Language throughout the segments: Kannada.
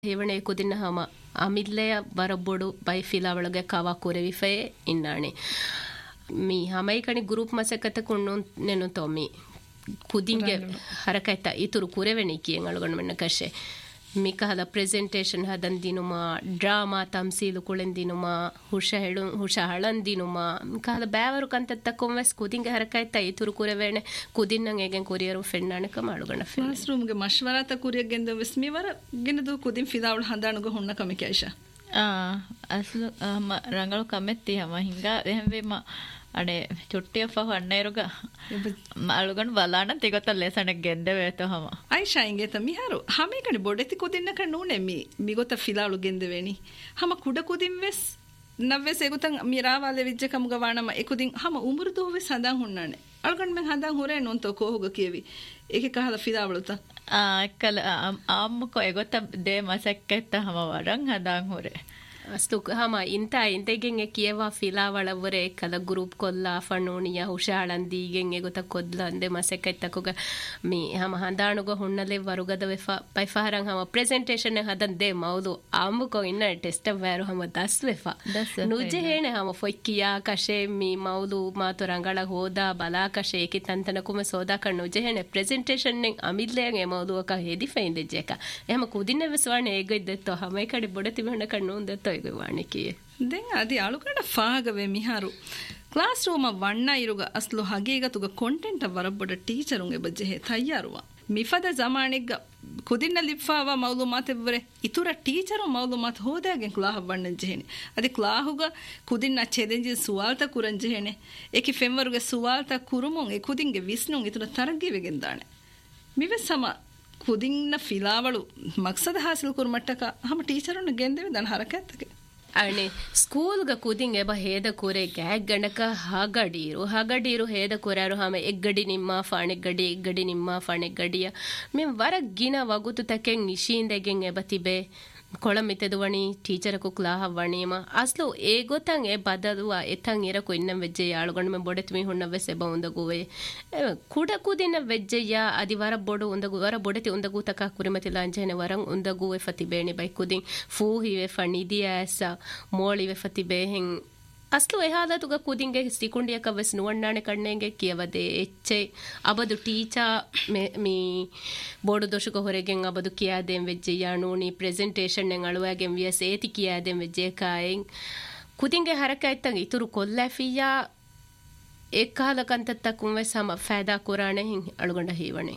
ಹೇವಣೆ ಕುದಿನ ಹಮ ಅಮಿಲ್ಲೆಯ ಬರಬ್ಬೊಡು ಬೈ ಫಿಲಾ ಒಳಗೆ ಕವಾ ಕುರೆವಿಫೆ ಇನ್ನಾಣೆ ಮೀ ಹಮೈ ಕಣಿ ಗ್ರೂಪ್ ಮಸಕತ ಕೊಂಡು ನೆನು ತೊಮ್ಮಿ ಕುದಿಂಗೆ ಹರಕಾಯ್ತ ಇತುರು ಕುರೆವೆಣಿಕಿ ಎಂಗಳಗೊಂಡು ಮೆನ್ನ ಕಶೆ ಮಿಕ ಹದ ಪ್ರೆಸೆಂಟೇಷನ್ ಹದನ್ ದಿನುಮ ಡ್ರಾಮಾ ತಮ್ಸೀಲು ಕುಳೆನ್ ದಿನುಮ ಹುಷ ಹಳನ್ ದಿನುಮ ಮಿಕ ಹದ ಬ್ಯಾವರು ಕಂತ ತಕ್ಕೊಂವೆಸ್ ಕುದಿಂಗೆ ಹರಕಾಯ್ತ ಇತುರು ಕುರೆವೆಣೆ ಕುದಿನ್ನಂಗೆ ಏಗೆನ್ ಕುರಿಯರು ಫೆಣ್ಣಾಣಕ ಮಾಡುಗಣ ಕ್ಲಾಸ್ ರೂಮ್ಗೆ ಮಶ್ವರಾತ ಕುರಿಯಗೆಂದು ವಿಸ್ಮಿವರ ಗಿನದು ಕುದಿನ್ ಫಿದಾವಳ ಹಂದಾಣುಗ ಹುಣ್ಣ ಕಮಿಕೆ ಐಶಾ ಅಸಲು ರಂಗಳು ಕಮೆತ್ತಿ ಹಮ ಹಿಂಗ ಎಹೆಂವೆಮ ಅಡೆ ಚುಟ್ಟಿಯಪ್ಪ ಹೊಣ್ಣೆರುಗ ಅಳುಗಂಡು ಬಲಾಣ ತಿಗೊತ್ತಲ್ಲೇ ಸಣ್ಣಗೆ ಗೆಂದೆ ವೇತೋ ಹಮ ಐಶಾ ಹಿಂಗೆ ತಮಿಹಾರು ಹಮೆ ಕಡೆ ಬೊಡೆತಿ ಕುದಿನ್ನ ಕಣ್ಣು ನೆಮ್ಮಿ ಮಿಗೊತ್ತ ಫಿಲಾಳು ಗೆಂದೆವೇಣಿ ಹಮ ಕುಡ ಕುದಿನ್ವೆಸ್ ನವ್ವೆಸ್ ಎಗುತಂ ಮಿರಾವಾಲೆ ವಿಜ್ಜೆ ಕಮ್ಗ ವಾಣಮ ಎಕುದಿನ್ ಹಮ ಉಮರು ದೋವೆ ಸಂದಾಂ ಹುಣ್ಣಾಣೆ ಅಳುಗಂಡು ಮೆಂಗ್ ಹಂದಾಂ ಹುರೆ ನೋಂತೋ ಕೋಹುಗ ಕಿಯವಿ ಏಕೆ ಕಹದ ಫಿಲಾವಳುತ ಕಲ ಅಮ್ಮಕೊ ಎಗೊತ್ತ ದೇ ಮಸಕ್ಕೆತ್ತ ಹಮ ವರಂಗ್ ಹಂದಾಂ ಹುರೆ ಅಸ್ತು ಹಮ ಇಂತೆಗೆಂಗೆ ಕಿಯವಾ ಫಿಲಾವಳವರೆ ಕಲ ಗ್ರೂಪ್ ಕೊಲ್ಲ ಫಣೋಣಿಯ ಹುಷಾಳಂದಿಗೆಂಗೆ ಗೊತ್ತ ಕೊದ್ಲ ಅಂದೆ ಮಸೆಕೈತಕುಗ ಮೀ ಹಮ ಹಂದಾಣುಗ ಹುಣ್ಣಲೆ ವರುಗದ ಪೈಫಾರಂಗ್ ಹಮ ಪ್ರೆಸೆಂಟೇಷನ್ ಹದಂದೆ ಮೌದು ಆಂಬುಕೊ ಇನ್ನ ಟೆಸ್ಟ್ ವ್ಯಾರು ಹಮ ದಸ್ವೆಫ ನುಜೆ ಹೇಣೆ ಹಮ ಫೊಯ್ಕಿಯಾ ಕಶೆ ಮೀ ಮೌದು ಮಾತು ರಂಗಳ ಹೋದ ಬಲಾ ಕಶೆ ಏಕಿ ತಂತನ ಕುಮ ಸೋದಾ ಕಣ್ಣು ನುಜೆ ಹೇಣೆ ಪ್ರೆಸೆಂಟೇಷನ್ ಮಮಿದ್ಲೆಯಂಗೆ ಮೌದು ಅಕ ಹೇದಿ ಫೈಂದೆ ಜೇಕ ಎಹಮ ಕುದಿನ ವಿಸ್ವಾಣೆ ಏಗೈದ್ದೆತ್ತೋ ಹಮೈ ಕಡೆ ಬೊಡತಿ ಬೆಣ್ಣ ಕಣ್ಣು ಉಂದೆತ್ತೋ ದೆಂಗ ಅದಿ ಅಳುಗಡ ಫಾಗವೆ ಮಿಹಾರು ಕ್ಲಾಸ್ ರೂಮ ವಣ್ಣ ಇರುಗ ಅಸ್ಲು ಹಗೀಗತುಗ ಕೊಂಟೆಂಟ ವರಬ್ಬೊಡ ಟೀಚರುಂಗೆ ಬಜ್ಜೆ ತಯ್ಯಾರುವ ಮಿಫದ ಜಮಾಣಿಗ ಕುದಿನ ಲಿಫಾವ ಮೌಲುಮಾತೆವ್ವರೆ ಇತುರ ಟೀಚರು ಮೌಲುಮಾತ್ ಹೋದಾಗೆ ಕ್ಲಾಹ ಬಣ್ಣಂಜೆಹೆನೆ ಅದಿ ಕ್ಲಾಹುಗ ಕುದಿನ ಚೆದೆಂಜಿ ಸುವಾಲ್ತ ಕುರಂಜೆಹೆನೆ ಏಕಿ ಫೆಂವರುಗೆ ಸುವಾಲ್ತ ಕುರುಮುಂ ಎ ಕುದಿಂಗೆ ವಿಸ್ನುಂ ಇತುರ ತರಗಿವೆಗೆಂದಾಣೆ ಮಿವೆ ಸಮ ಕುದಿನ್ನ ಫಿಲಾವಳು ಮಕ್ಸದ ಹಾಸಿಲ್ ಕುರ್ಮಟ್ಟಕ ಹಮ ಟೀಚರನ್ನು ಗೆಂದೇವೆ ದನ ಹರಕತ್ತಗೆ ಅಣೆ ಸ್ಕೂಲ್ಗ ಕುದಿಂಗೆ ಬ ಹೇದ ಕೂರೆ ಗ್ಯಾಗ್ ಗಣಕ ಹಗಡೀರು ಹೇದ ಕೂರಾರು ಹಮ ಎಗ್ಗಡಿ ನಿಮ್ಮ ಫಾಣೆಗ್ಗಡಿ ಎಗ್ಗಡಿ ನಿಮ್ಮ ಫಾಣೆಗ್ಗಡಿಯ ಮೇಮ್ ವರಗಿನ ವಗುತು ತಕೆಂಗ್ ನಿಶೀಂದೆಗೆಂಗ್ ಎಬತಿಬೆ ಕೊಳಮಿತೆದು ವಣಿ ಟೀಚರಕು ಕ್ಲಾಹ ವಣಿಮ ಅಸ್ಲು ಏಗೊತ್ತಂಗೆ ಬದದುವ ಎತ್ತಂಗ್ ಇರಕು ಇನ್ನಂ ವೆಜ್ಜೆಯ ಆಳುಗೊಂಡು ಮೆ ಬೊಡೆತ್ ಮೀ ಹುಣ್ಣವೆ ಸೆಬ ಉಂದಗುವೆ ಕುಡ ಕುದಿನ ವೆಜ್ಜೆಯ ಅದಿ ವರ ಬೊಡು ಉಂದಗು ವರ ಬೊಡೆತಿ ಉಂದಗು ತಕ ಕುರಿಮತಿಲ ಅಂಜೆನೆ ವರಂಗ್ ಉಂದಗುವೆ ಫತಿ ಬೇಣಿ ಬೈ ಕುದಿನ್ ಫೂಹಿವೆ ಫಣಿದಿ ಆಸ ಮೋಳಿವೆ ಫತಿ ಬೇ ಹೆಂಗ್ ಅಸ್ಲು ಎಹಾದತುಗ ಕುದಿಂಗೆ ಸಿಕುಂಡಿಯಕ ವೆಸ್ ನುವಣ್ಣಾಣೆ ಕಣ್ಣೆಂಗೆ ಕಿಯವದೆ ಎಚ್ಚೆ ಅಬದು ಟೀಚಾ ಮೀ ಬೋರ್ಡು ದೋಷಕ ಹೊರಗೆಂಗ್ ಅಬದು ಕಿಯಾದೆಂ ವೆಜ್ಜೆಯ ನೂಣಿ ಪ್ರೆಸೆಂಟೇಷನ್ ಎಂಗ್ ಅಳುವಾಗೆಂ ವಿಯಸ್ ಏತಿ ಕಿಯಾದೆಂ ವೆಜ್ಜೆ ಕಾಯೆಂಗ್ ಕುದಿಂಗೆ ಹರಕಾಯ್ತಂಗ ಇತುರು ಕೊಲ್ಲಾಫಿಯಾ ಏಕಾಲಕಂತ ಕುಂವೆಸ್ ಹಮ ಫಾಯ್ದಾ ಕುರಾಣೆ ಹಿಂಗ್ ಅಳುಗೊಂಡ ಹೀವಣೆ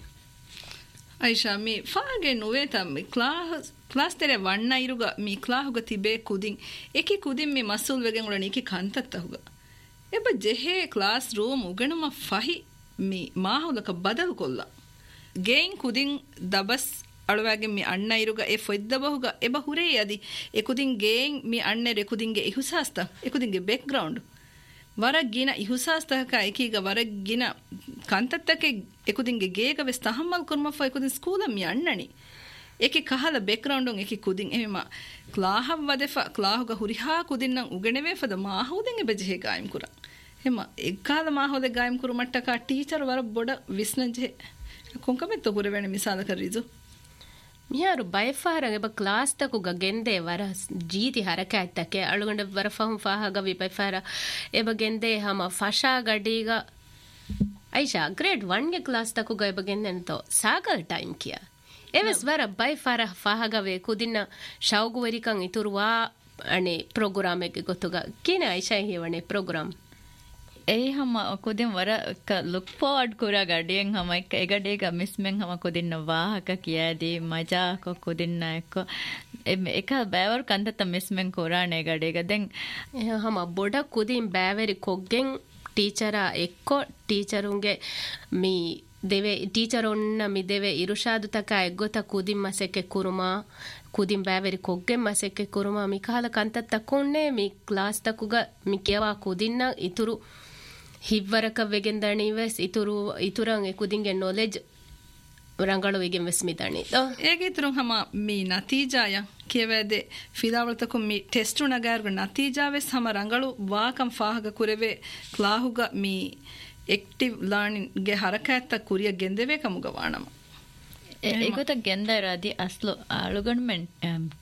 ಐಶಾ ಮೀ ಫಾಗೆ ನುವೇತ ಮಿ ಕ್ಲಾಸ್ ತೆರೆ ವಣ್ಣ ಇರುಗ ಮೀ ಕ್ಲಾಹುಗ ತಿಬೆ ಕುದಿನ್ ಏಕಿ ಕುದಿನ್ ಮಿ ಮಸೂಲ್ ವೆಗೆನ್ ಉಳನಿ ಏಕಿ ಕಂತತ್ತ ಹುಗ ಎಬ ಜೆಹೆ ಕ್ಲಾಸ್ ರೂಮ್ ಉಗಣಮ ಫಹಿ ಮಿ ಮಾಹುಲಕ ಬದಲು ಕೊಲ್ಲ ಗೇನ್ ಕುದಿನ್ ದಬಸ್ ಅಳುವಾಗೆ ಮಿ ಅಣ್ಣ ಇರುಗ ಎ ಫೊಯ್ದಬಹುಗ ಎಬ ಹುರೇ ಅದಿ A ಕುದಿನ್ gain me ಅಣ್ಣೆರೆ ಕುದಿನ್ಗೆ ಇಹುಸಾಸ್ತ A ಕುದಿನ್ಗೆ back ground ವರಗಿನ ಇಹುಸಾಸ್ತಕ ಏಕೀಗ ವರಗಿನ ಕಂತತ್ತಕ್ಕೆ ಎಕುದಿಂಗೆ ಗೇಗ ವೆಸ್ ತಹಮ್ಮಲ್ ಕುರ್ಮಫ ಎಕುದಿನ್ school me ಅಣ್ಣಣಿ ಏಕಿ ಕಹಲ background ಏಕಿ ಕುದಿನ್ M ಕ್ಲಾಹವ್ ವದೆಫ ಕ್ಲಾಹುಗ ಹುರಿಹಾ ಕುದಿನ್ನ ಉಗಣೆವೆ ಫದ ಮಾಹುದೆಂಗೆ baje ಗಾಯಂ ಕುರ M ಎಕ್ಕಾಲ ಮಾಹುದೆ ಗಾಯಂ Kuru ಮಟ್ಟಕ teacher ವರ ಬೊಡ ವಿಸ್ನಂಜೆ ಕೊಂಕಮೆತ್ತ ಹುರವೆಣೆ ಮಿಸಾಲ ಕರೀಜು ಮಿಯಾರು ಬೈಫಾರಂಗೆ ಬ ಕ್ಲಾಸ್ ತಕುಗ ಗೆಂದೆ ವರ ಜೀತಿ ಹರಕಾಯ್ತಕ್ಕೆ ಅಳುಗೊಂಡ ವರ ಫಹಂ ಫಾಹಗ ವಿ ಬೈಫಾರ ಎಬ ಗೆಂದೆ ಹಮ ಫಶಾ ಗಡೀಗ ಐಶಾ ಗ್ರೇಡ್ 1 ಗೆ ಕ್ಲಾಸ್ ತಕುಗ ಎಬ ಗೆಂದೆ ಅಂತೋ ಸಾಗಲ್ ಟೈಮ್ ಕಿಯಾ ಎವಸ್ ವರ ಬೈಫಾರ ಫಾಹಗವೆ ಕುದಿನ ಶೌಗುವರಿಕಂ ಇತುರುವಾ ಅಣೆ ಪ್ರೋಗ್ರಾಮೆಗೆ ಗೊತ್ತುಗ ಕೇನೆ ಐಶಾ ಹೇವಣೆ ಪ್ರೋಗ್ರಾಮ್ ඒ හම කොදින් වර ලුක් ෆෝවර්ඩ් කුරා ගඩියෙන් හම එගඩේක මිස්මෙන් හම කොදින්න වාහක කියාදී මජාක කොදින්න එක්ක එක බෑවර් කන්තත මිස්මෙන් කුරානේ ගඩේක දැන් හම බොඩ කුදින් බෑවරි කොග්ගෙන් ಟೀಚರಾ ಎಕ್ಕೋ ಟೀಚರುಂಗೆ ಮೀ ದೇವೆ ಟೀಚರ್ ಒನ್ನ ಮಿ ದೇವೆ ಇರುಷಾದು ತಕ ಎಗ್ಗೊತ ಕುದಿಂ ಮಸೆಕ್ಕೆ ಕುರುಮಾ ಕುದಿಂ ಬ್ಯಾವೆರಿ ಕೊಗ್ಗೆ ಮಸೆಕ್ಕೆ ಕುರುಮಾ ಮಿ ಕಾಲ ಕಂತ ತಕ್ಕೊಂಡೆ ಮಿ ಕ್ಲಾಸ್ ತಕುಗ ಮಿ ಕೆವಾ ಕುದಿನ್ನ ಇತುರು ಹಿವ್ವರಕ ವೆಗೆಂದಣಿವೆಸ್ ಇತುರಂಗೆ ಕುದಿಂಗೆ ನಾಲೆಜ್ ರಂಗಳು ವೆಗೆಂ ವೆಸ್ ಮಿದಣಿ ಏಗಿತ್ರು ಹಮ ಮಿ ನತೀಜಾಯ ಕೇವದೆ ಫಿದಾವಳತಕು ಮಿ ಟೆಸ್ಟ್ ನಗಾರ್ಗ ನತೀಜಾವೆಸ್ ಹಮ ರಂಗಳು ವಾಕಂ ಫಾಹಗ ಕುರೆವೆ ಕ್ಲಾಹುಗ ಮಿ ಎಕ್ಟಿವ್ ಲರ್ನಿಂಗ್ ಗೆ ಹರಕಾಯತ್ತ ಕುರಿಯ ಗೆಂದೆವೆ ಕಮುಗ ವಾಣಮ ඒගොත ගෙන්දරදී අස්ලෝ ආලුගන්මෙන්